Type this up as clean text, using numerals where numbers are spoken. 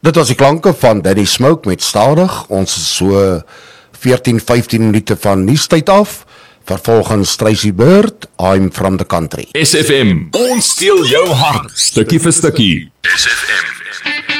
Dit was die klanke van Danny Smoke met Stadig. Ons is so 14-15 minute van nuustyd af. Vervolgens Tracy Bird, I'm from the country. SFM, ons steel jou hart, stukkie vir stukkie. SFM.